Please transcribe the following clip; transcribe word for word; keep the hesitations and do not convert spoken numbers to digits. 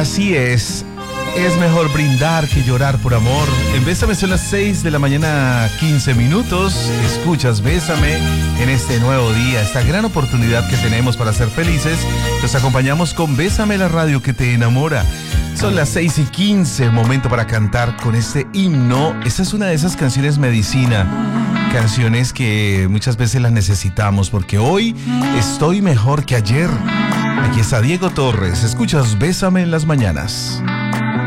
Así es. Es mejor brindar que llorar por amor. En Bésame son las seis de la mañana, quince minutos. Escuchas Bésame en este nuevo día, esta gran oportunidad que tenemos para ser felices. Los acompañamos con Bésame, la radio que te enamora. Son las seis y quince, momento para cantar con este himno. Esta es una de esas canciones medicina, canciones que muchas veces las necesitamos, porque hoy estoy mejor que ayer. Aquí está Diego Torres. Escuchas Bésame en las mañanas.